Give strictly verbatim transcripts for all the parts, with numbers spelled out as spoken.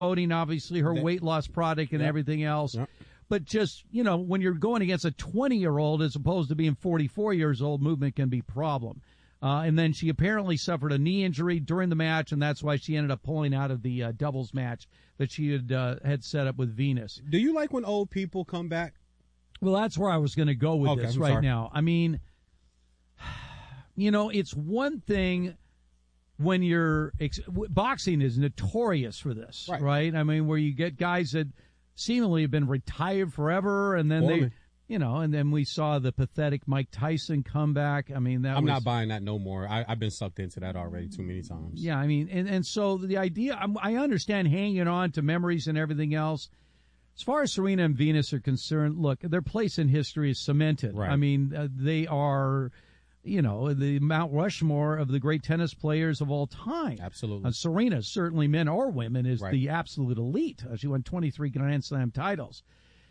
promoting, obviously, her That, weight loss product and yep. everything else. Yep. But just, you know, when you're going against a twenty-year-old as opposed to being forty-four years old, movement can be a problem. Uh, and then she apparently suffered a knee injury during the match, and that's why she ended up pulling out of the uh, doubles match that she had uh, had set up with Venus. Do you like when old people come back? Well, that's where I was going to go with okay, this I'm right sorry. now. I mean, you know, it's one thing when you're ex- boxing is notorious for this, right. right? I mean, where you get guys that seemingly have been retired forever, and then Foreman. they, you know, and then we saw the pathetic Mike Tyson comeback. I mean, that I'm was, not buying that no more. I, I've been sucked into that already too many times. Yeah, I mean, and, and so the idea, I'm, I understand hanging on to memories and everything else. As far as Serena and Venus are concerned, look, their place in history is cemented. Right. I mean, uh, they are, you know, the Mount Rushmore of the great tennis players of all time. Absolutely. Uh, Serena, certainly men or women, is Right. the absolute elite. Uh, she won twenty-three Grand Slam titles.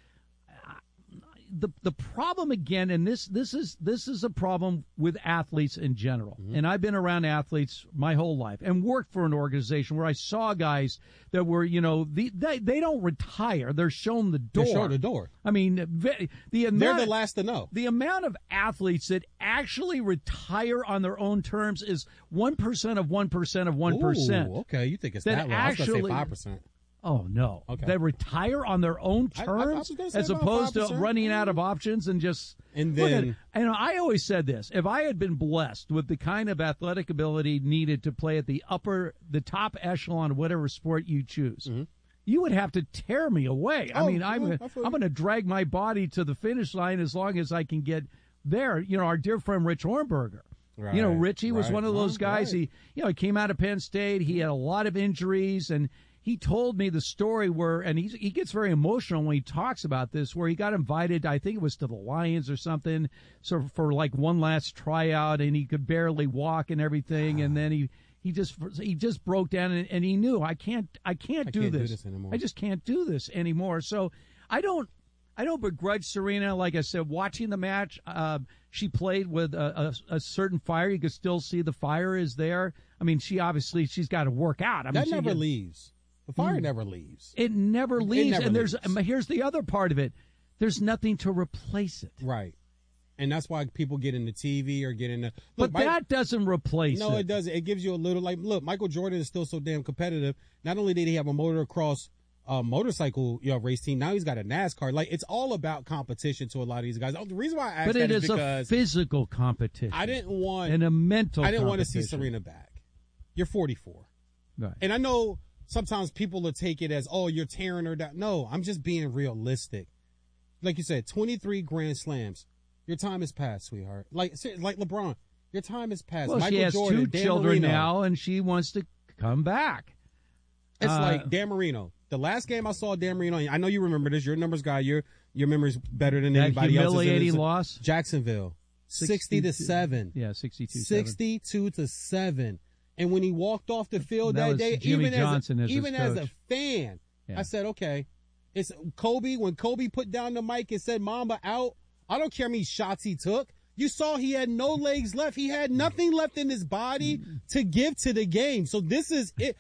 The the problem again, and this this is this is a problem with athletes in general. Mm-hmm. And I've been around athletes my whole life and worked for an organization where I saw guys that were, you know, the, they they don't retire; they're shown the door. They're shown the door. I mean, the, the amount they're the last to know. The amount of athletes that actually retire on their own terms is one percent of one percent of one percent. Okay, you think it's that that low? actually, I was going to say five percent. Oh, no. Okay. They retire on their own I- I- I terms was gonna say as about opposed to five percent. running out of options and just. And look at then- it. And I always said this. If I had been blessed with the kind of athletic ability needed to play at the upper, the top echelon of whatever sport you choose, Mm-hmm. you would have to tear me away. I Oh, mean, I'm, yeah, I feel I'm you. going to drag my body to the finish line as long as I can get there. You know, our dear friend Rich Hornberger. Right, You know, Richie was right, one of those right, guys. right. He, you know, he came out of Penn State. He had a lot of injuries, and he told me the story where, and he he gets very emotional when he talks about this, where he got invited, I think it was to the Lions or something, so for like one last tryout, and he could barely walk and everything, and then he he just he just broke down, and, and he knew I can't I can't, I do, can't do this. this anymore. I just can't do this anymore. So I don't. I don't begrudge Serena. Like I said, watching the match, uh, she played with a, a, a certain fire. You could still see the fire is there. I mean, she obviously she's got to work out. I mean, That she never gets- leaves. The fire Mm. never leaves. It never leaves. never and there's leaves. here's the other part of it. There's nothing to replace it. Right. And that's why people get into T V or get into. Look, But Mike- that doesn't replace No, it. it doesn't. It gives you a little, like, look, Michael Jordan is still so damn competitive. Not only did he have a motocross uh, motorcycle you know, race team, now he's got a NASCAR. Like, it's all about competition to a lot of these guys. Oh, the reason why I asked But that it is is a because physical competition. I didn't want and a mental I didn't want to see competition. Serena back. You're forty-four. Right. And I know sometimes people will take it as, oh, you're tearing her down. No, I'm just being realistic. Like you said, twenty-three Grand Slams. Your time has passed, sweetheart. Like ser- like LeBron, your time has passed. Well, Michael she has Jordan, two Dan children Marino. now, and she wants to come back. It's Uh, like Dan Marino. The last game I saw Dan Marino, I know you remember this. You're a numbers guy. Your your memory's better than That anybody else's. humiliating loss? Jacksonville, sixty to seven. Yeah, sixty-two seven. Sixty-two to seven. And when he walked off the field That that, was day, Jimmy even Johnson as as a, his even as a coach. fan, Yeah. I said, okay, it's Kobe. When Kobe put down the mic and said "Mamba out," I don't care how many shots he took. You saw he had no legs left. He had nothing left in his body to give to the game. So this is it.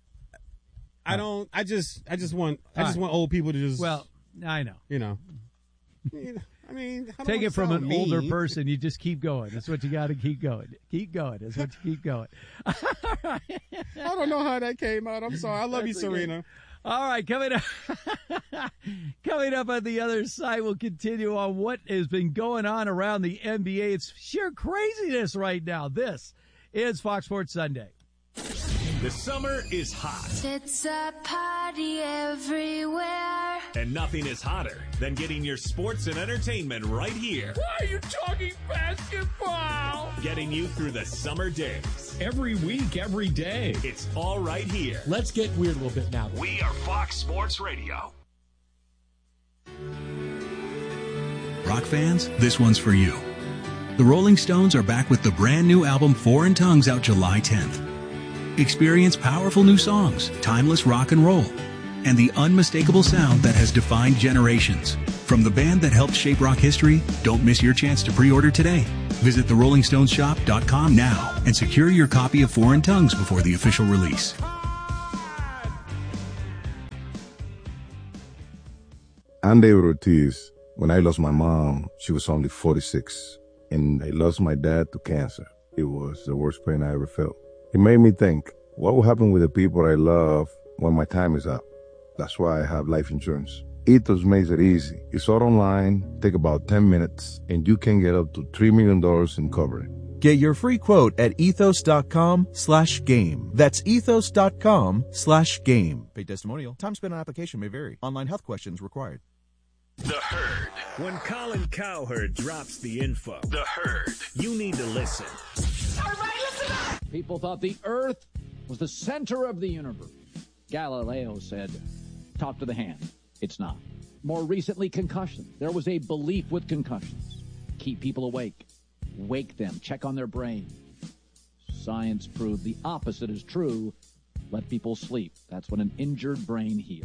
I don't. I just. I just want. I just All right. want old people to just. Well, I know. you know. I mean, I don't Take wanna it from sound an older mean. person. You just keep going. That's what you got to keep going. Keep going. That's what you keep going. I don't know how that came out. I'm sorry. I love you, That's okay. Serena. All right, coming up, coming up on the other side, we'll continue on what has been going on around the N B A. It's sheer craziness right now. This is Fox Sports Sunday. The summer is hot, It's a party everywhere. and nothing is hotter than getting your sports and entertainment right here. Why are you talking basketball? Getting you through the summer days. Every week, every day. It's all right here. Let's get weird a little bit now. We are Fox Sports Radio. Rock fans, this one's for you. The Rolling Stones are back with the brand new album Foreign Tongues out July tenth. Experience powerful new songs, timeless rock and roll, and the unmistakable sound that has defined generations. From the band that helped shape rock history, don't miss your chance to pre-order today. Visit the rolling stones shop dot com now and secure your copy of Foreign Tongues before the official release. Andy Ortiz, when I lost my mom, she was only forty-six. And I lost my dad to cancer. It was the worst pain I ever felt. It made me think, what will happen with the people I love when my time is up? That's why I have life insurance. Ethos makes it easy. It's all online, take about ten minutes, and you can get up to three million dollars in coverage. Get your free quote at ethos.com slash game. That's ethos.com slash game. Paid testimonial. Time spent on application may vary. Online health questions required. The Herd. When Colin Cowherd drops the info, The Herd, you need to listen. Everybody listen up! People thought the Earth was the center of the universe. Galileo said, talk to the hand. It's not. More recently, concussions. There was a belief with concussions. Keep people awake. Wake them. Check on their brain. Science proved the opposite is true. Let people sleep. That's when an injured brain heals.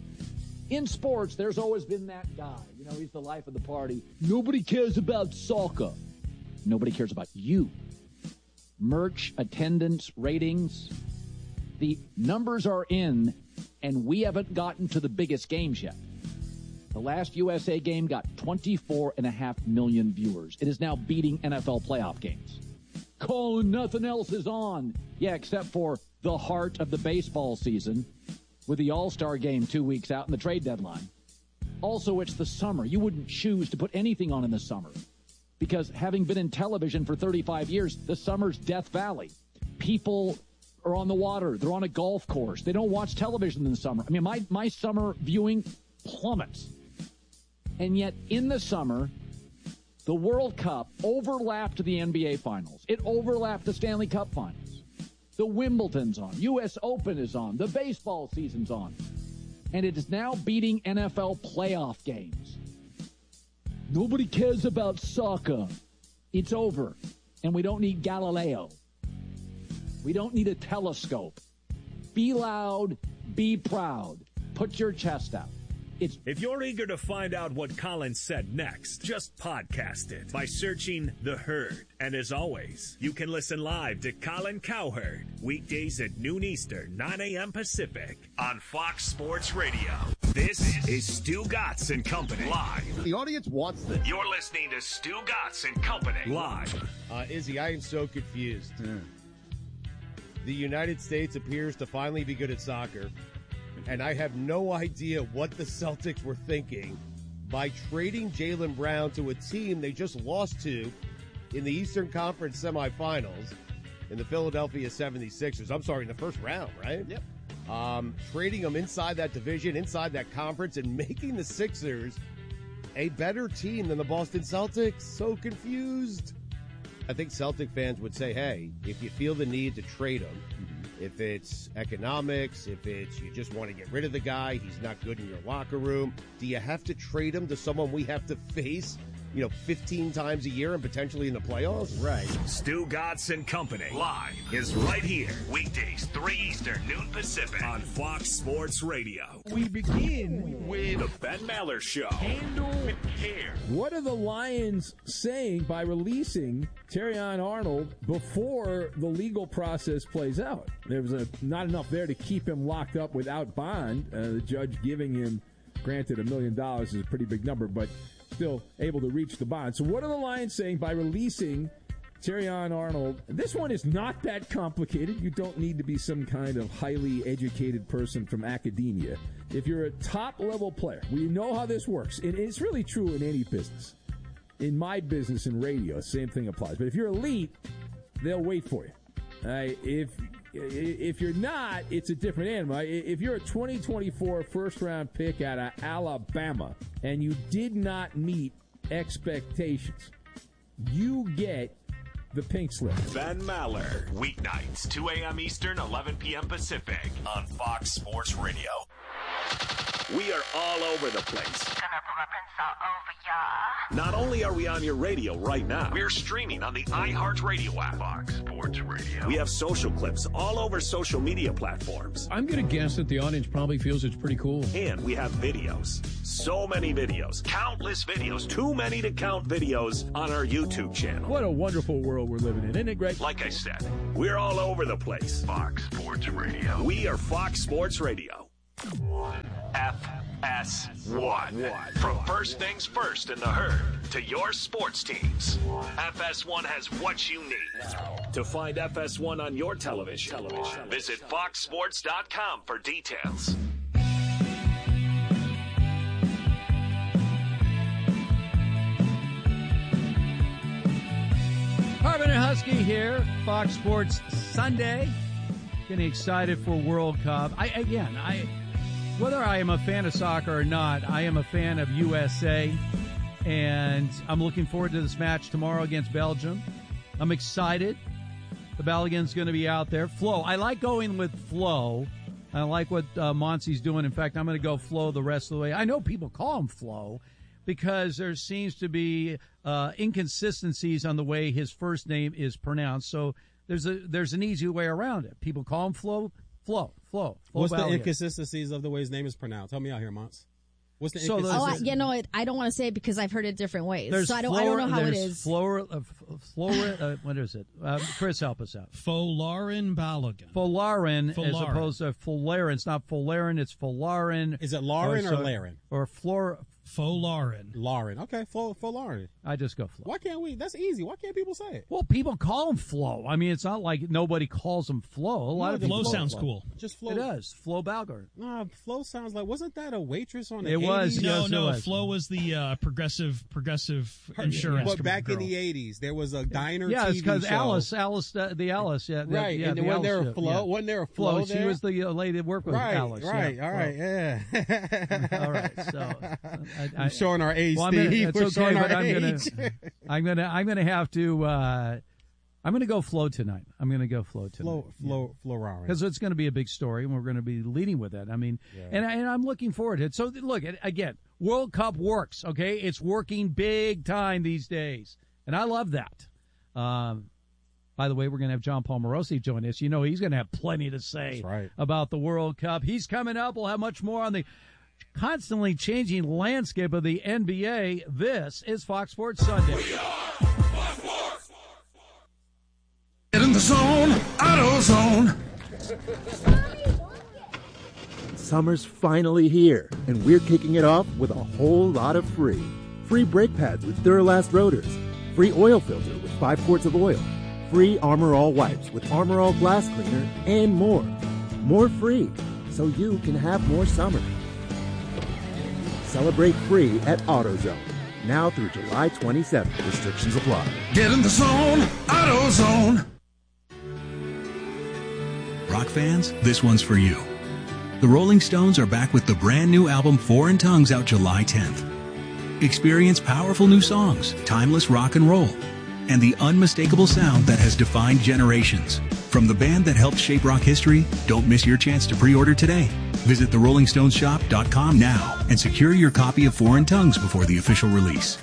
In sports, there's always been that guy. You know, he's the life of the party. Nobody cares about soccer. Nobody cares about you. Merch, attendance, ratings. The numbers are in, and we haven't gotten to the biggest games yet. The last U S A game got twenty-four and a half million viewers. It is now beating N F L playoff games. Colin, nothing else is on. Yeah, except for the heart of the baseball season with the All-Star game two weeks out and the trade deadline. Also, it's the summer. You wouldn't choose to put anything on in the summer because having been in television for thirty-five years, the summer's Death Valley. People are on the water. They're on a golf course. They don't watch television in the summer. I mean, my, my summer viewing plummets. And yet, in the summer, the World Cup overlapped the N B A Finals. It overlapped the Stanley Cup Finals. The Wimbledon's on. U S Open is on. The baseball season's on. And it is now beating N F L playoff games. Nobody cares about soccer. It's over. And we don't need Galileo. We don't need a telescope. Be loud. Be proud. Put your chest out. It's if you're eager to find out what Colin said next, just podcast it by searching The Herd. And as always, you can listen live to Colin Cowherd weekdays at noon Eastern, nine a.m. Pacific on Fox Sports Radio. This is Stu Gatz and Company live. The audience wants this. You're listening to Stu Gatz and Company live. Uh, Izzy, I am so confused. Yeah. The United States appears to finally be good at soccer. And I have no idea what the Celtics were thinking by trading Jaylen Brown to a team they just lost to in the Eastern Conference semifinals in the Philadelphia seventy-sixers. I'm sorry, in the first round, right? Yep. Um, trading them inside that division, inside that conference, and making the Sixers a better team than the Boston Celtics. So confused. I think Celtic fans would say, hey, if you feel the need to trade them, if it's economics, if it's you just want to get rid of the guy, he's not good in your locker room, do you have to trade him to someone we have to face, you know, fifteen times a year and potentially in the playoffs? Right. Stu Gatz and Company live is right here. Weekdays, three Eastern, noon Pacific on Fox Sports Radio. We begin with The Ben Maller Show. Handle with care. What are the Lions saying by releasing Terrion Arnold before the legal process plays out? There was a, not enough there to keep him locked up without bond. Uh, the judge giving him, granted, a million dollars is a pretty big number, but still able to reach the bond. So what are the Lions saying by releasing Terrion Arnold? This one is not that complicated. You don't need to be some kind of highly educated person from academia. If you're a top-level player, we know how this works. And it's really true in any business. In my business in radio, same thing applies. But if you're elite, they'll wait for you. Uh, if if you're not, it's a different animal. If you're a twenty twenty-four first-round pick out of Alabama and you did not meet expectations, you get the pink slip. Ben Maller, weeknights, two a.m. Eastern, eleven p.m. Pacific on Fox Sports Radio. We are all over the place. Gonna put my prints all over ya. Not only are we on your radio right now, we're streaming on the iHeartRadio app. Fox Sports Radio. We have social clips all over social media platforms. I'm going to guess that the audience probably feels it's pretty cool. And we have videos. So many videos. Countless videos. Too many to count videos on our YouTube channel. What a wonderful world we're living in, isn't it, Greg? Like I said, we're all over the place. Fox Sports Radio. We are Fox Sports Radio. F S S one. From first things first in the herd to your sports teams, F S one has what you need. To find F S one on your television, television. visit fox sports dot com for details. Harvin and Husky here, Fox Sports Sunday. Getting excited for World Cup. I again, I whether I am a fan of soccer or not, I am a fan of U S A, and I'm looking forward to this match tomorrow against Belgium. I'm excited. The Belgian's going to be out there. Flo, I like going with Flo. I like what uh, Monsi's doing. In fact, I'm going to go Flo the rest of the way. I know people call him Flo because there seems to be uh, inconsistencies on the way his first name is pronounced. So there's a there's an easy way around it. People call him Flo, Flo, Flo. Flo What's Balogun. the inconsistencies of the way his name is pronounced? Help me out here, Mons. What's the So inconsistencies? Oh, I, you know, it, I don't want to say it because I've heard it different ways. There's so I don't, Flora, I don't know how it there's is. Flora, uh, Flora, uh, what is it? Uh, Chris, help us out. Folarin Balogun. Folarin, as Folarin. opposed to Folarin. It's not Folarin, it's Folarin. Is it Lauren or so- Laren? Or Flora. Folarin. Lauren. Okay, Flo, Flo Lauren. I just go Flo. Why can't we? That's easy. Why can't people say it? Well, people call him Flo. I mean, it's not like nobody calls him Flo. A lot No, of the people Flo call him sounds cool. Just Flo. It does. Flo Balogun. Nah, Flo sounds like, wasn't that a waitress on the It was, eighties? yeah. No, Yes, it no. was. Flo was the uh, progressive progressive insurance. But back girl. in the eighties, there was a diner Yeah, T V it's because show. Alice, Alice, uh, the Alice, yeah, the- Right, yeah, and the wasn't there Alice a show, Flo? yeah. Wasn't there a Flo, Flo, there? she was the uh, lady that worked with Right, Alice. right, yeah, all right, yeah. All right, so I, I, I'm showing our age, well, I'm gonna, Steve. it's We're okay, showing but our I'm gonna, age. I'm gonna, I'm gonna have to, uh, I'm gonna go Flo tonight. I'm gonna go Flo tonight. Flo, Flo, Flo Lauren. Because it's going to be a big story, and we're going to be leading with it. I mean, Yeah. and, I, and I'm looking forward to it. So, look, again, World Cup works, okay? It's working big time these days, and I love that. Um, by the way, we're going to have John Paul Morosi join us. You know he's going to have plenty to say That's right. about the World Cup. He's coming up. We'll have much more on the constantly changing landscape of the N B A. This is Fox Sports Sunday. Get in the zone, AutoZone. Summer's finally here, and we're kicking it off with a whole lot of free. Free brake pads with Duralast rotors. Free oil filter with five quarts of oil. Free Armor All wipes with Armor All glass cleaner, and more. More free, so you can have more summer. Celebrate free at AutoZone. Now through July twenty-seventh. Restrictions apply. Get in the zone, AutoZone. Rock fans, this one's for you. The Rolling Stones are back with the brand new album Foreign Tongues out July tenth. Experience powerful new songs, timeless rock and roll, and the unmistakable sound that has defined generations. From the band that helped shape rock history, don't miss your chance to pre-order today. Visit the rolling stones shop dot com now and secure your copy of Foreign Tongues before the official release.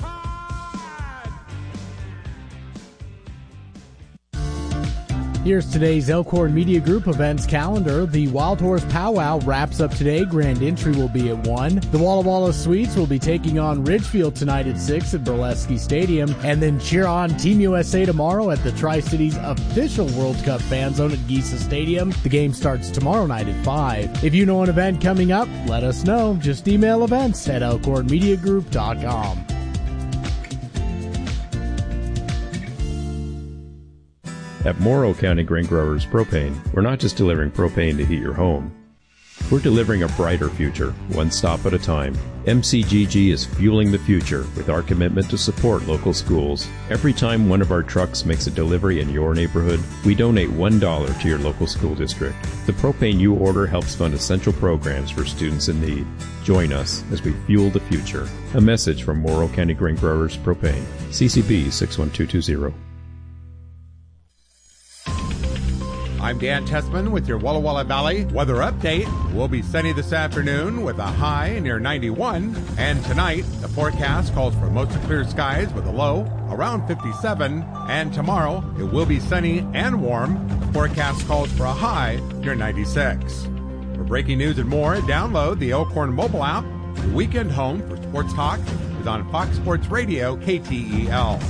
Here's today's Elkhorn Media Group events calendar. The Wild Horse Powwow wraps up today. Grand entry will be at one. The Walla Walla Sweets will be taking on Ridgefield tonight at six at Burlesky Stadium. And then cheer on Team U S A tomorrow at the Tri-Cities official World Cup fan zone at Giesa Stadium. The game starts tomorrow night at five. If you know an event coming up, let us know. Just email events at elkhorn media group dot com. At Morrow County Grain Growers Propane, we're not just delivering propane to heat your home. We're delivering a brighter future, one stop at a time. M C G G is fueling the future with our commitment to support local schools. Every time one of our trucks makes a delivery in your neighborhood, we donate one dollar to your local school district. The propane you order helps fund essential programs for students in need. Join us as we fuel the future. A message from Morrow County Grain Growers Propane. C C B six one two two zero. I'm Dan Tessman with your Walla Walla Valley weather update. We'll be sunny this afternoon with a high near ninety-one. And tonight, the forecast calls for mostly clear skies with a low around fifty-seven. And tomorrow, it will be sunny and warm. The forecast calls for a high near ninety-six. For breaking news and more, download the Elkhorn mobile app. The weekend home for sports talk is on Fox Sports Radio, K T E L.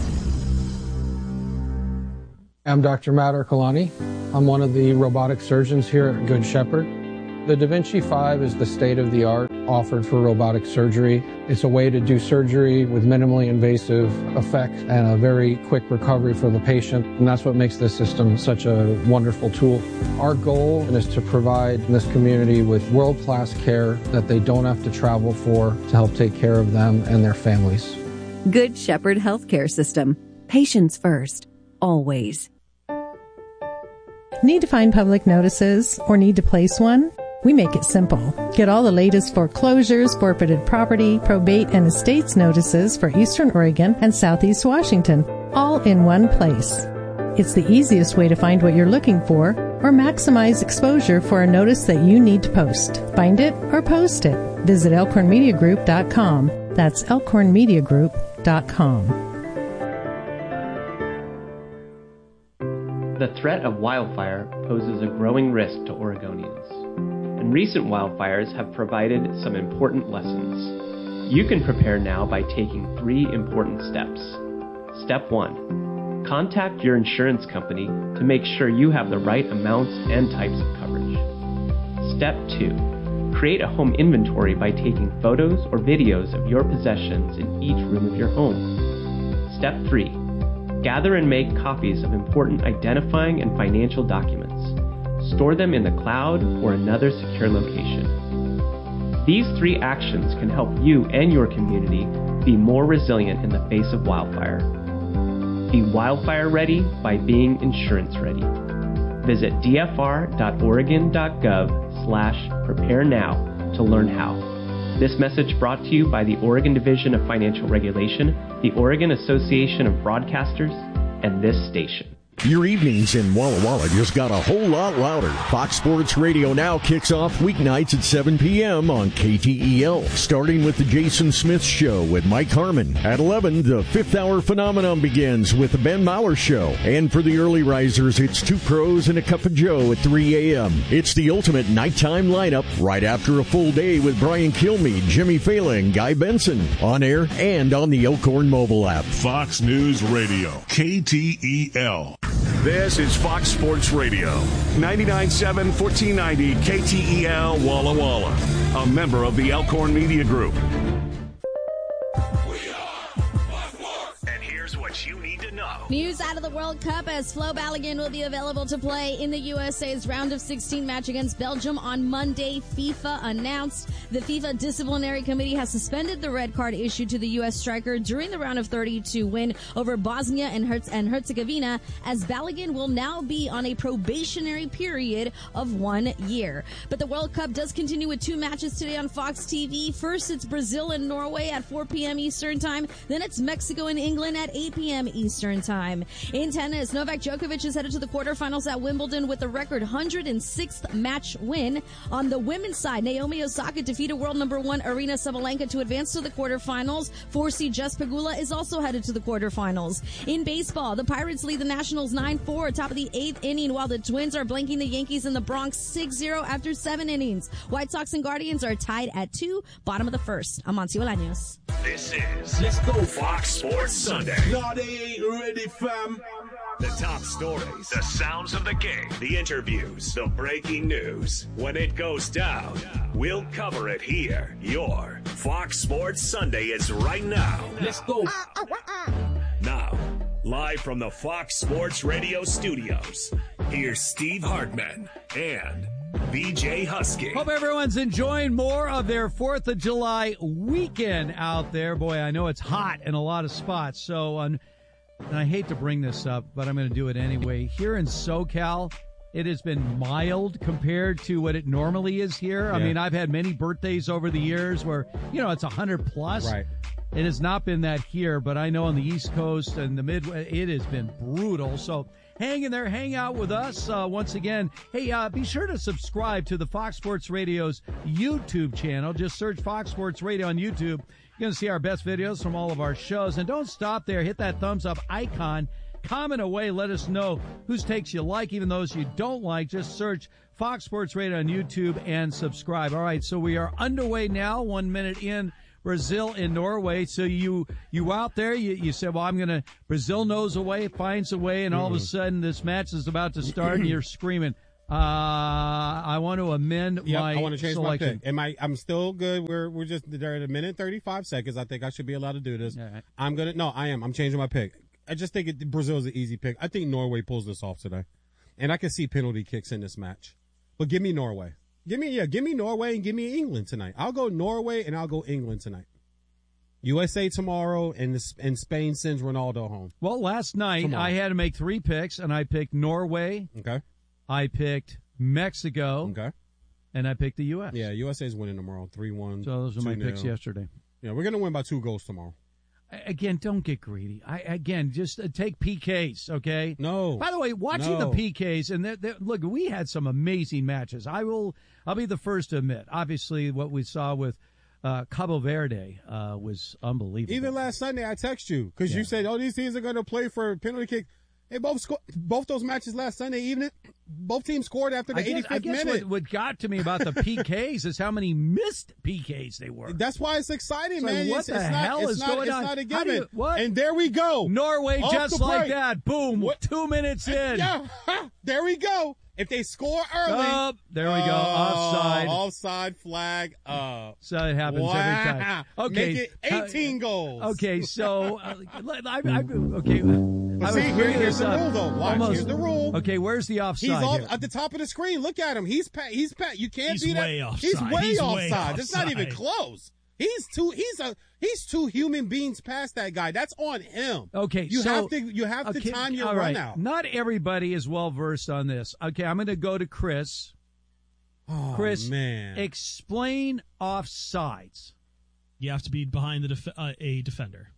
I'm Doctor Matt Arcolani. I'm one of the robotic surgeons here at Good Shepherd. The Da Vinci five is the state-of-the-art offered for robotic surgery. It's a way to do surgery with minimally invasive effects and a very quick recovery for the patient, and that's what makes this system such a wonderful tool. Our goal is to provide this community with world-class care that they don't have to travel for to help take care of them and their families. Good Shepherd Healthcare System. Patients first. Always. Need to find public notices or need to place one? We make it simple. Get all the latest foreclosures, forfeited property, probate, and estates notices for Eastern Oregon and Southeast Washington, all in one place. It's the easiest way to find what you're looking for or maximize exposure for a notice that you need to post. Find it or post it. Visit elkhorn media group dot com. That's elkhorn media group dot com. The threat of wildfire poses a growing risk to Oregonians, and recent wildfires have provided some important lessons. You can prepare now by taking three important steps. Step one, contact your insurance company to make sure you have the right amounts and types of coverage. Step two, create a home inventory by taking photos or videos of your possessions in each room of your home. Step three, gather and make copies of important identifying and financial documents. Store them in the cloud or another secure location. These three actions can help you and your community be more resilient in the face of wildfire. Be wildfire ready by being insurance ready. Visit d f r dot oregon dot gov slash prepare now to learn how. This message brought to you by the Oregon Division of Financial Regulation, the Oregon Association of Broadcasters, and this station. Your evenings in Walla Walla just got a whole lot louder. Fox Sports Radio now kicks off weeknights at seven p.m. on K T E L, starting with the Jason Smith Show with Mike Harmon. At eleven, the Fifth Hour Phenomenon begins with the Ben Maurer Show. And for the early risers, it's Two Pros and a Cup of Joe at three a.m. It's the ultimate nighttime lineup right after a full day with Brian Kilmeade, Jimmy Fallon, and Guy Benson. On air and on the Elkhorn mobile app. Fox News Radio, K T E L. This is Fox Sports Radio, ninety-nine point seven, fourteen ninety K T E L Walla Walla, a member of the Elkhorn Media Group. And here's what you need to know. News out of the World Cup as Flo Balogun will be available to play in the U S A's round of sixteen match against Belgium on Monday. FIFA announced the FIFA Disciplinary Committee has suspended the red card issued to the U S striker during the round of thirty-two win over Bosnia and Herzegovina, as Balogun will now be on a probationary period of one year. But the World Cup does continue with two matches today on Fox T V. First, it's Brazil and Norway at four p.m. Eastern Time. Then it's Mexico and England at eight p.m. Eastern Time. In tennis, Novak Djokovic is headed to the quarterfinals at Wimbledon with a record one hundred sixth match win. On the women's side, Naomi Osaka defeated world number one Aryna Sabalenka to advance to the quarterfinals. four seed Jess Pegula is also headed to the quarterfinals. In baseball, the Pirates lead the Nationals nine four, top of the eighth inning, while the Twins are blanking the Yankees in the Bronx six zero after seven innings. White Sox and Guardians are tied at two, bottom of the first. I'm Monty Olaños. This is Let's Go Fox Sports Sunday. No, they ain't ready, fam. The top stories, the sounds of the game, the interviews, the breaking news. When it goes down, we'll cover it here. Your Fox Sports Sunday is right now. Let's go. Now, live from the Fox Sports Radio studios, here's Steve Hartman and B J Husky. Hope everyone's enjoying more of their fourth of July weekend out there. Boy, I know it's hot in a lot of spots, so on. And I hate to bring this up, but I'm going to do it anyway. Here in SoCal, it has been mild compared to what it normally is here. Yeah. I mean, I've had many birthdays over the years where, you know, it's one hundred plus. Right. It has not been that here, but I know on the East Coast and the Midwest, it has been brutal. So hang in there, hang out with us uh, once again. Hey, uh, be sure to subscribe to the Fox Sports Radio's YouTube channel. Just search Fox Sports Radio on YouTube. You're going to see our best videos from all of our shows. And don't stop there. Hit that thumbs up icon. Comment away. Let us know whose takes you like, even those you don't like. Just search Fox Sports Radio on YouTube and subscribe. All right, so we are underway now, one minute in. Brazil and Norway. So you you out there, you, you said, well, I'm going to, Brazil knows a way, finds a way, and all of a sudden this match is about to start, and you're screaming, Uh, I want to amend Yep, my I want to change selection. my pick. Am I? I'm still good. We're we're just they're at a minute thirty-five seconds. I think I should be allowed to do this. Right. I'm gonna. No, I am. I'm changing my pick. I just think it, Brazil is an easy pick. I think Norway pulls this off today, and I can see penalty kicks in this match. But give me Norway. Give me yeah. Give me Norway and give me England tonight. I'll go Norway and I'll go England tonight. U S A tomorrow, and the, and Spain sends Ronaldo home. Well, last night Tomorrow. I had to make three picks, and I picked Norway. Okay. I picked Mexico. Okay. And I picked the U S. Yeah, U S A is winning tomorrow, three one. So those are my picks yesterday. Yeah, we're going to win by two goals tomorrow. Again, don't get greedy. I Again, just uh, take P Ks, okay? No. By the way, watching no. the P Ks, and they're, they're, look, we had some amazing matches. I will, I'll be the first to admit. Obviously, what we saw with uh, Cabo Verde uh, was unbelievable. Even last Sunday, I text you because yeah. you said, "Oh, these teams are going to play for penalty kick." Hey, both sco- both those matches last Sunday evening, both teams scored after the I guess, eighty-fifth I guess minute. What, what got to me about the P Ks is how many missed P Ks they were. That's why it's exciting, it's man. Like, what it's, the it's hell not, is it's going not, on? It's not a How do given. you, what? And there we go. Norway, Off just like that. Boom. What? Two minutes in. Yeah. There we go. If they score early. Oh, there we go. Oh, offside. Offside flag up. So it happens wow. every time. Okay. Make it eighteen uh, goals. Okay, so, uh, I, I, okay. But see, here, here's the rule, though. Watch, Almost, here's the rule. Okay, where's the offside? He's off, here? at the top of the screen. Look at him. He's pa- he's pa- You can't he's be that. Way offside. He's way he's offside. Way It's not even close. He's two. He's a. He's two human beings past that guy. That's on him. Okay, you so, have to. You have okay, to time your all run right. out. Not everybody is well versed on this. Okay, I'm going to go to Chris. Oh, Chris, man. explain offsides. You have to be behind the def- uh, a defender.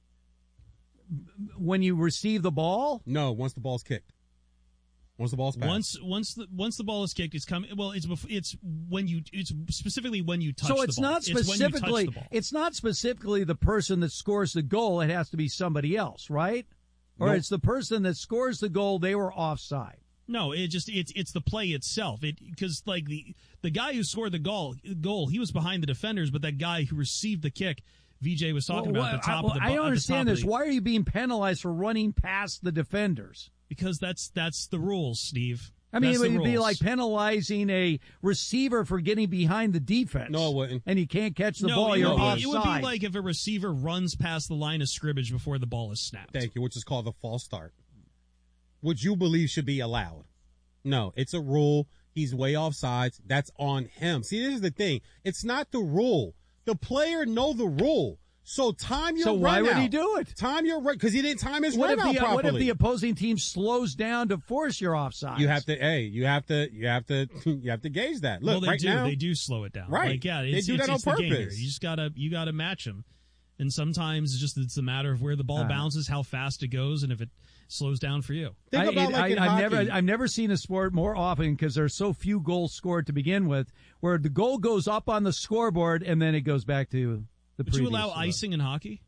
When you receive the ball? No, once the ball's kicked. Once the ball's passed. Once once the once the ball is kicked, it's coming. Well, it's bef- it's when you it's specifically when you touch so the ball. it's not specifically it's, when you touch the ball. It's not specifically the person that scores the goal. It has to be somebody else, right? Or Nope. it's the person that scores the goal. They were offside. No, it just it's it's the play itself. It because like the the guy who scored the goal goal, he was behind the defenders, but that guy who received the kick, V J was talking well, about at the top I, of the. I don't understand this. The, Why are you being penalized for running past the defenders? Because that's that's the rules, Steve. I mean, that's it would the be rules. like penalizing a receiver for getting behind the defense. No, it wouldn't. And you can't catch the no, ball. It You're would, be, offside. it would be like if a receiver runs past the line of scrimmage before the ball is snapped. Thank you, which is called the false start. Which you believe should be allowed. No, it's a rule. He's way offsides. That's on him. See, this is the thing. It's not the rule. The player know the rule. So time your So run why would out. he do it? Time your run because he didn't time his What run if, out the, properly. what if the opposing team slows down to force your offside? You have to, hey, you have to, you have to, you have to gauge that. Look, well, they right do. now, They do slow it down. Right. Like, yeah, They it's, do it's, that on it's the game here. purpose. You just gotta, you gotta match them. And sometimes it's just it's a matter of where the ball Uh-huh. bounces, how fast it goes, and if it slows down for you. Think I, about it, like in I, I've hockey. never, I've never seen a sport more often because there's so few goals scored to begin with, where the goal goes up on the scoreboard and then it goes back to the Would you previous. allow icing in hockey?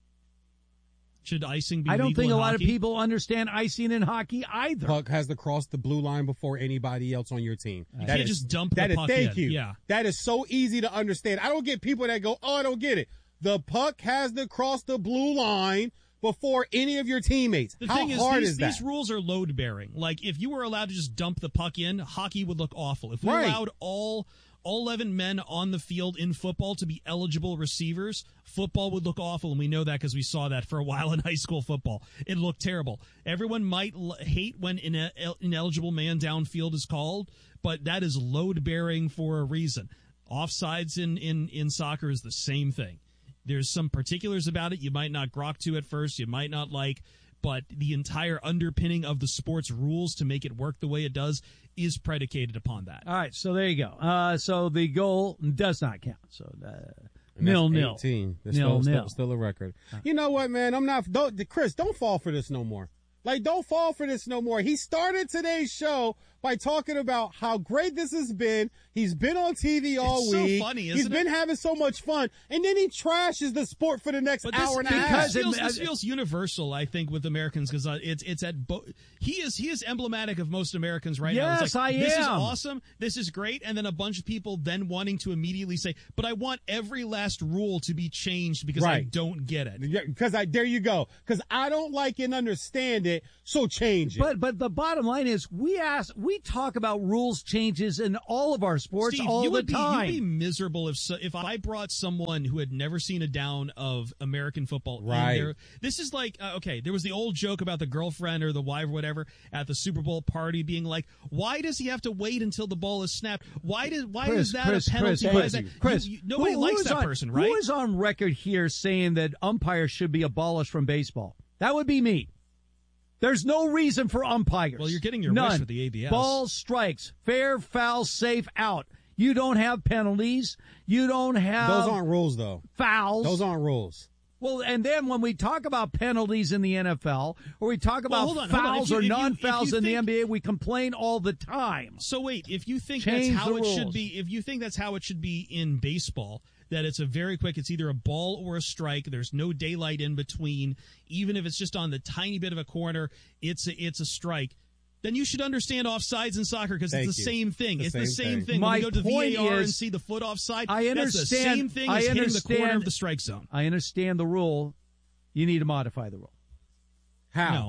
Should icing be I don't legal think in a lot hockey? of people understand icing in hockey either. Puck has to cross the blue line before anybody else on your team. You That can't is- just dump that the is- puck Thank in. you. Yeah. That is so easy to understand. I don't get people that go, "Oh, I don't get it." The puck has to cross the blue line before any of your teammates. The How thing is, hard these, is that? these rules are load bearing. Like, if you were allowed to just dump the puck in, hockey would look awful. If we Right. allowed all all eleven men on the field in football to be eligible receivers, football would look awful, and we know that because we saw that for a while in high school football. It looked terrible. Everyone might l- hate when an in- ineligible man downfield is called, but that is load bearing for a reason. Offsides in, in, in soccer is the same thing. There's some particulars about it you might not grok to at first, you might not like, but the entire underpinning of the sport's rules to make it work the way it does is predicated upon that. All right, so there you go. Uh, so the goal does not count. So uh, And nil that's nil. eighteen. That's Nil still, nil. Still, still a record. You know what, man? I'm not. Don't, Chris, don't fall for this no more. Like, don't fall for this no more. He started today's show by talking about how great this has been. He's been on T V all It's so week. funny, isn't He's it? been having so much fun. And then he trashes the sport for the next But this, hour and a because half. this feels, it- this feels universal, I think, with Americans because uh, it's it's at bo- he is he is emblematic of most Americans right now. Yes, It's like, I This is am. awesome. This is great, and then a bunch of people then wanting to immediately say, "But I want every last rule to be changed because I Right. don't get it." Because I, there you go. Because I don't like and understand it, so change it. But but the bottom line is we ask we we talk about rules changes in all of our sports Steve, all you the would be, time. You'd be miserable if so, if I brought someone who had never seen a down of American football. in Right. there. This is like, uh, okay, there was the old joke about the girlfriend or the wife or whatever at the Super Bowl party being like, why does he have to wait until the ball is snapped? Why does why Chris, is that Chris, a penalty? Chris, Why Chris, is that, Chris, you- you- nobody who- likes who is that on- person, right? Who is on record here saying that umpires should be abolished from baseball? That would be me. There's no reason for umpires. Well, you're getting your None. wish with the A B S. Balls, strikes, fair, foul, safe, out. You don't have penalties. You don't have Those aren't rules, though. fouls. Those aren't rules. Well, and then when we talk about penalties in the N F L, or we talk Well, about hold on, hold on. fouls If you- or if you- non-fouls if you in the think- N B A, we complain all the time. So wait, if you think Change that's how the it should rules. be, if you think that's how it should be in baseball, that it's a very quick, it's either a ball or a strike. There's no daylight in between. Even if it's just on the tiny bit of a corner, it's a, it's a strike. Then you should understand offsides in soccer because it's Thank the you. same thing. The it's the same same thing. thing. My when you go to point V A R and is- see the foot offside, I that's the understand- same thing I as hitting the corner understand- of the strike zone. I understand the rule. You need to modify the rule. How? No.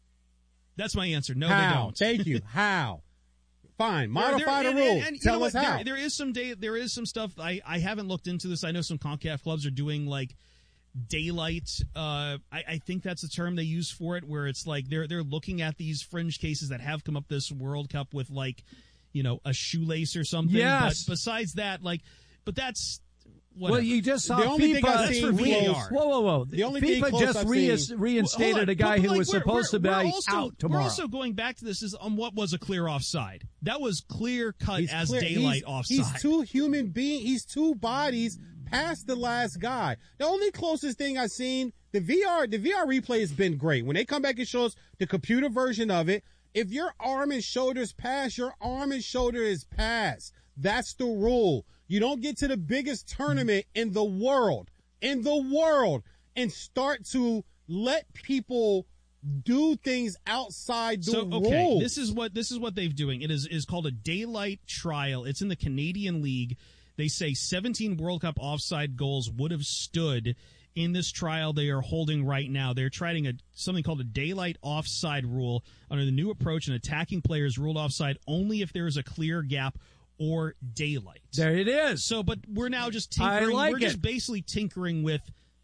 That's my answer. No, how? they don't. Thank you. How? Fine. Modify There- the there- rule. and- and you Tell know us what? how. There, there is some day. There is some stuff. I, I haven't looked into this. I know some CONCACAF clubs are doing like daylight. Uh, I, I think that's the term they use for it, where it's like they're they're looking at these fringe cases that have come up this World Cup with like, you know, a shoelace or something. Yes. But besides that, like, but that's. Whatever. Well, you just saw The only FIFA. thing I've That's seen for V A R. close- Whoa, whoa, whoa! The only thing FIFA close just I've re- seen- reinstated Hold on, a guy but- who but, like, was we're- supposed to be we're- we're also, out tomorrow. We're also going back to this is on what was a clear offside. That was clear cut He's as clear. daylight he's, offside. He's two human beings. He's two bodies past the last guy. The only closest thing I've seen, the V R, the V R replay has been great. When they come back and show us the computer version of it, if your arm and shoulders pass, your arm and shoulder is pass. That's the rule. You don't get to the biggest tournament in the world, in the world, and start to let people do things outside the so okay, rules. this is what this is what they've doing. It is is called a daylight trial. It's in the Canadian League. They say seventeen World Cup offside goals would have stood in this trial they are holding right now. They're trying a something called a daylight offside rule. Under the new approach, an attacking player is ruled offside only if there is a clear gap or daylight. There it is. So, but we're now just I tinkering. like we're just it. basically tinkering with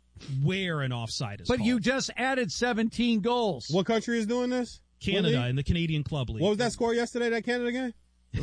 where an offside is. But called. you just added seventeen goals. What country is doing this? Canada What in the Canadian Club League. What was that score yesterday, that Canada game?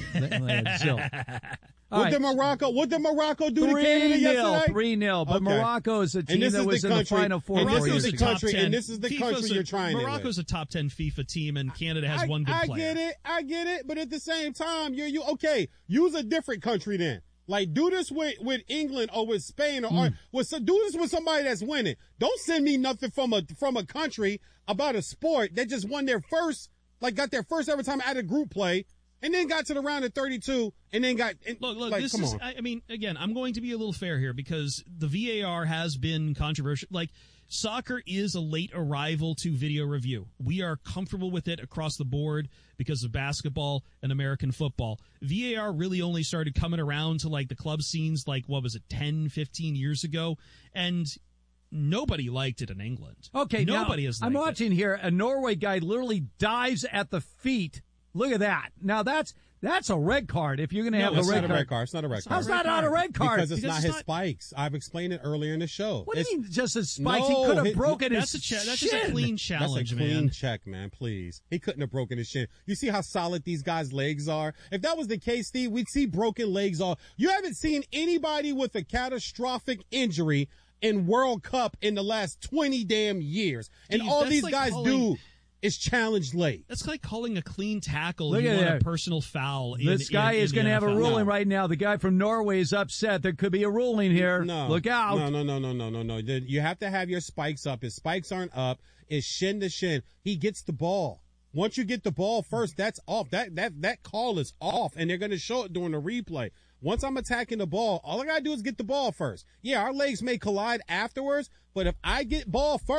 Zilch. All What right. did Morocco, what did Morocco do to Canada three nil, yesterday? three nil. But Okay. Morocco is a And team this that is was the in the country- Final Four. and four this years is the ago. country, and this is the FIFA's country a- you're trying it Morocco's with. a top ten FIFA team, and Canada has I, one good I player. get it, I get it, but at the same time, you're you okay. Use a different country then. Like do this with, with England or with Spain or, Mm. or with so, do this with somebody that's winning. Don't send me nothing from a from a country about a sport that just won their first, like got their first ever time out of group play, and then got to the round of thirty-two, and then got and, Look, look, like, this come is, on. I I mean, again, I'm going to be a little fair here because the V A R has been controversial. Like, soccer is a late arrival to video review. We are comfortable with it across the board because of basketball and American football. V A R really only started coming around to, like, the club scenes, like, what was it, ten, fifteen years ago? And nobody liked it in England. Okay, Nobody now, has liked I'm it. watching here. A Norway guy literally dives at the feet. Look at that. Now that's that's a red card. If you're going to No, have a it's red not card, a red card. It's not a red card. How's that not a red card? Because it's Because not it's his not- spikes. I've explained it earlier in the show. What do It's- you mean, just his spikes? he No, could have his- broken That's a his cha- that's shin. just a clean challenge, That's a clean man. check, man. Please, he couldn't have broken his shin. You see how solid these guys' legs are. If that was the case, Steve, we'd see broken legs all. You haven't seen anybody with a catastrophic injury in World Cup in the last twenty damn years, and Steve, all that's these like guys calling- do is challenge late. That's like calling a clean tackle. Look you at want that. a personal foul. In, This guy in, is in going to the have a N F L. ruling No. right now. The guy from Norway is upset. There could be a ruling here. No, Look out. No, no, no, no, no, no, no. The- You have to have your spikes up. His spikes aren't up. It's shin to shin. He gets the ball. Once you get the ball first, that's off. That that that call is off, and they're going to show it during the replay. Once I'm attacking the ball, all I got to do is get the ball first. Yeah, our legs may collide afterwards, but if I get ball first,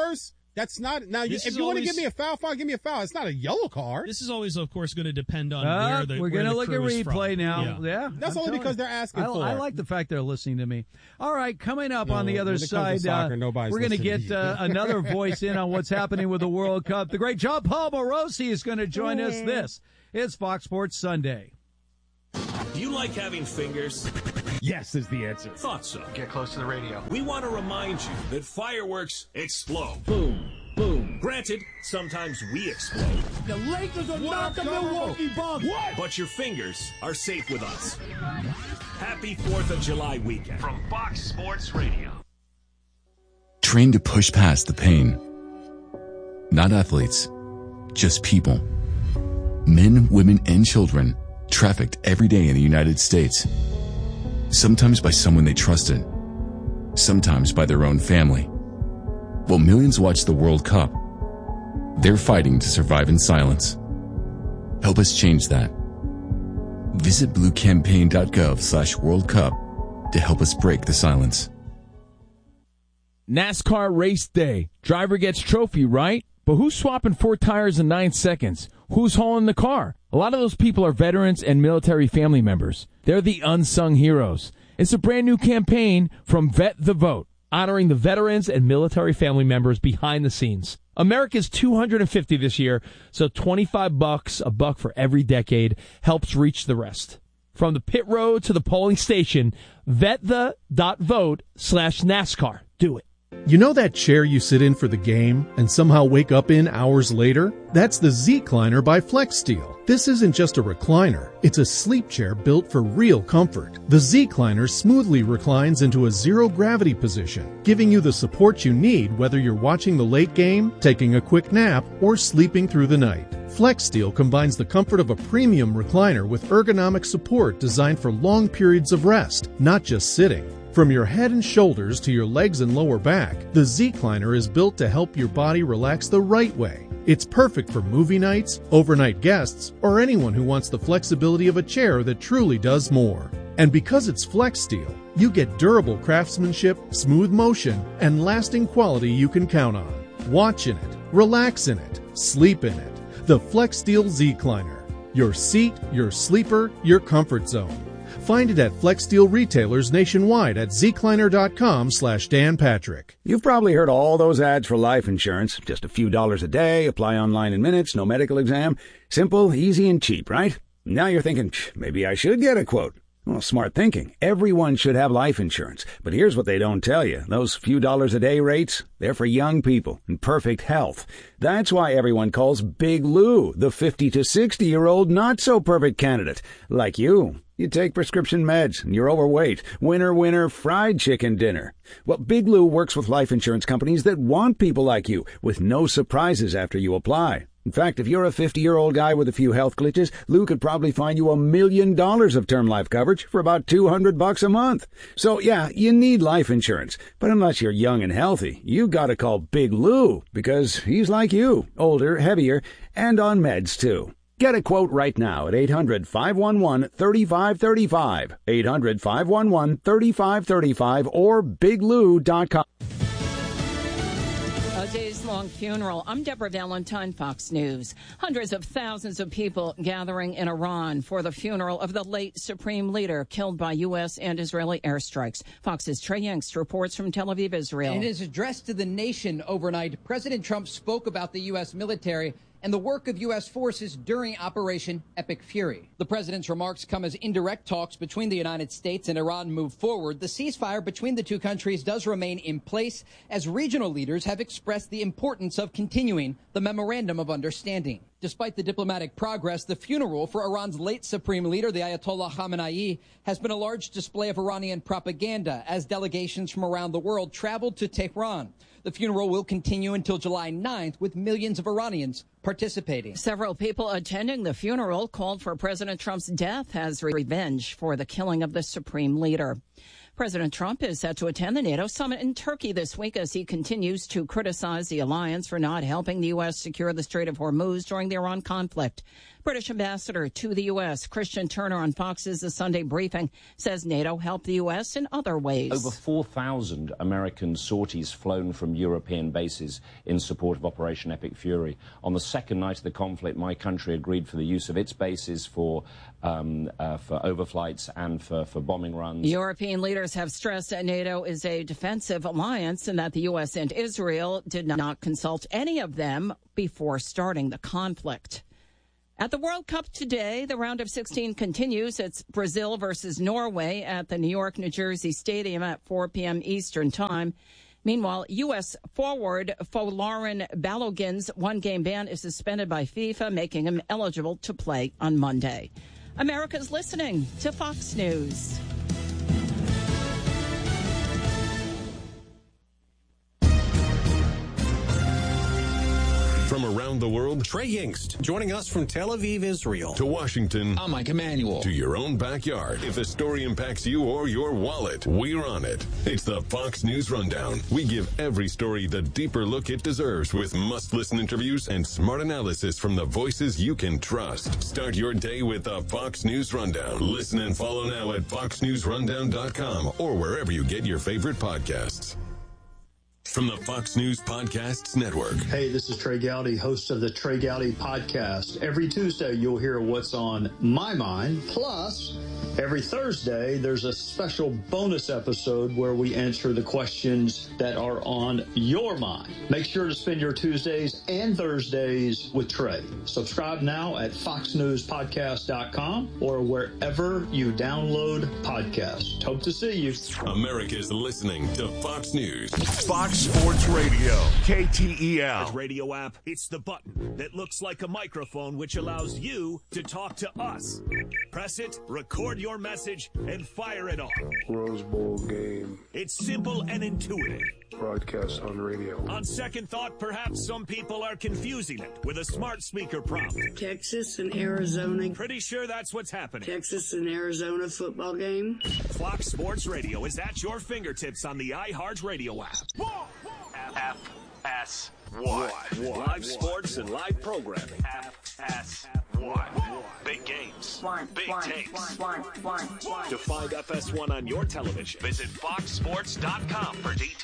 That's not now. You, This if is you want to always- give me a foul, foul, give me a foul. It's not a yellow card. This is always, of course, going to depend on Uh, where the we're where going to the look at crew is from. replay now. Yeah. Yeah, That's I'm only telling because you. they're asking I, for I it. like the fact they're listening to me. All right, coming up No, on the other when it comes to side, soccer, uh, nobody's we're going to listening get to you. uh, another voice in on what's happening with the World Cup. The great John Paul Morosi is going to join us. This is Fox Sports Sunday. Do you like having fingers? Yes is the answer. Thought so. Get close to the radio. We want to remind you that fireworks explode. Boom, boom. Granted, sometimes we explode. The Lakers are not the Milwaukee Bucks. What? But your fingers are safe with us. Happy fourth of July weekend from Fox Sports Radio. Trained to push past the pain. Not athletes, just people. Men, women, and children trafficked every day in the United States. Sometimes by someone they trusted. Sometimes by their own family. While millions watch the World Cup, they're fighting to survive in silence. Help us change that. Visit bluecampaign.gov slash World Cup to help us break the silence. NASCAR race day. Driver gets trophy, right? But who's swapping four tires in nine seconds? Who's hauling the car? A lot of those people are veterans and military family members. They're the unsung heroes. It's a brand new campaign from Vet the Vote, honoring the veterans and military family members behind the scenes. America's two hundred fifty this year, so twenty-five bucks, a buck for every decade, helps reach the rest. From the pit road to the polling station, vetthe.vote slash NASCAR. Do it. You know that chair you sit in for the game and somehow wake up in hours later? That's the Z-Cliner by FlexSteel. This isn't just a recliner. It's a sleep chair built for real comfort. The Z-Cliner smoothly reclines into a zero-gravity position, giving you the support you need whether you're watching the late game, taking a quick nap, or sleeping through the night. FlexSteel combines the comfort of a premium recliner with ergonomic support designed for long periods of rest, not just sitting. From your head and shoulders to your legs and lower back, the Z-Cliner is built to help your body relax the right way. It's perfect for movie nights, overnight guests, or anyone who wants the flexibility of a chair that truly does more. And because it's FlexSteel, you get durable craftsmanship, smooth motion, and lasting quality you can count on. Watch in it, relax in it, sleep in it. The FlexSteel Z-Cliner. Your seat, your sleeper, your comfort zone. Find it at FlexSteel retailers nationwide at zcliner.com slash Dan Patrick. You've probably heard all those ads for life insurance. Just a few dollars a day, apply online in minutes, no medical exam. Simple, easy, and cheap, right? Now you're thinking, maybe I should get a quote. Well, smart thinking. Everyone should have life insurance. But here's what they don't tell you. Those few dollars a day rates, they're for young people in perfect health. That's why everyone calls Big Lou the fifty to sixty-year-old not-so-perfect candidate. Like you. You take prescription meds, and you're overweight. Winner, winner, fried chicken dinner. Well, Big Lou works with life insurance companies that want people like you, with no surprises after you apply. In fact, if you're a fifty-year-old guy with a few health glitches, Lou could probably find you a million dollars of term life coverage for about two hundred bucks a month. So, yeah, you need life insurance. But unless you're young and healthy, you gotta call Big Lou, because he's like you, older, heavier, and on meds, too. Get a quote right now at eight hundred, five one one, three five three five, eight hundred, five one one, three five three five, or big lou dot com. A days-long funeral. I'm Deborah Valentine, Fox News. Hundreds of thousands of people gathering in Iran for the funeral of the late supreme leader killed by U S and Israeli airstrikes. Fox's Trey Youngst reports from Tel Aviv, Israel. In his address to the nation overnight, President Trump spoke about the U S military and the work of U S forces during Operation Epic Fury. The president's remarks come as indirect talks between the United States and Iran move forward. The ceasefire between the two countries does remain in place as regional leaders have expressed the importance of continuing the Memorandum of Understanding. Despite the diplomatic progress, the funeral for Iran's late supreme leader, the Ayatollah Khamenei, has been a large display of Iranian propaganda as delegations from around the world traveled to Tehran. The funeral will continue until July ninth, with millions of Iranians participating. Several people attending the funeral called for President Trump's death as revenge for the killing of the supreme leader. President Trump is set to attend the NATO summit in Turkey this week as he continues to criticize the alliance for not helping the U S secure the Strait of Hormuz during the Iran conflict. British ambassador to the U S, Christian Turner, on Fox's The Sunday Briefing, says NATO helped the U S in other ways. Over four thousand American sorties flown from European bases in support of Operation Epic Fury. On the second night of the conflict, my country agreed for the use of its bases for um, uh, for overflights and for, for bombing runs. European leaders have stressed that NATO is a defensive alliance and that the U S and Israel did not consult any of them before starting the conflict. At the World Cup today, the round of sixteen continues. It's Brazil versus Norway at the New York, New Jersey Stadium at four p.m. Eastern Time. Meanwhile, U S forward Folarin Balogun's one-game ban is suspended by FIFA, making him eligible to play on Monday. America's listening to Fox News. From around the world, Trey Yingst, joining us from Tel Aviv, Israel. To Washington. I'm Mike Emanuel. To your own backyard. If a story impacts you or your wallet, we're on it. It's the Fox News Rundown. We give every story the deeper look it deserves with must-listen interviews and smart analysis from the voices you can trust. Start your day with the Fox News Rundown. Listen and follow now at fox news rundown dot com or wherever you get your favorite podcasts. From the Fox News Podcasts Network. Hey, this is Trey Gowdy, host of the Trey Gowdy Podcast. Every Tuesday, you'll hear what's on my mind. Plus, every Thursday, there's a special bonus episode where we answer the questions that are on your mind. Make sure to spend your Tuesdays and Thursdays with Trey. Subscribe now at fox news podcast dot com or wherever you download podcasts. Hope to see you. America's listening to Fox News. Fox Sports Radio, K T E L. Radio app, it's the button that looks like a microphone which allows you to talk to us. Press it, record your message, and fire it off. Rose Bowl game. It's simple and intuitive. Broadcast on radio. On second thought, perhaps some people are confusing it with a smart speaker prompt. Texas and Arizona. Pretty sure that's what's happening. Texas and Arizona football game. Fox Sports Radio is at your fingertips on the iHeart Radio app. F S one. Live sports and live programming. F S one. Big games. One, Big one, takes. one, one, one, one. To find F S one on your television, visit fox sports dot com for details.